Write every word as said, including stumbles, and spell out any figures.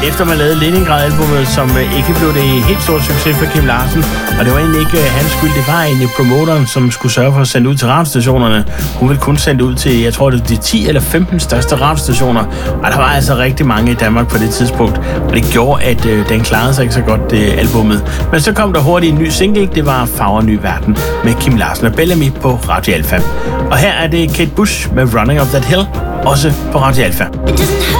efter man lavede Leningrad-albumet, som øh, ikke blev det helt stor succes for Kim Larsen. Og det var egentlig ikke øh, hans skyld, det var egentlig promoteren, som skulle sørge for at sende ud til radiostationerne. Hun ville kun sende ud til, jeg tror det var de ti eller femten største radiostationer. Og der var altså rigtig mange i Danmark på det tidspunkt. Og det gjorde, at øh, den klarede sig ikke så godt, det albumet. Men så kom der hurtigt en ny single, det var Farver Ny Verden med Kim Larsen og Bellamy på Radio Alfa. Og her er det Kate Bush med Running Up That Hill, også på Radio Alfa.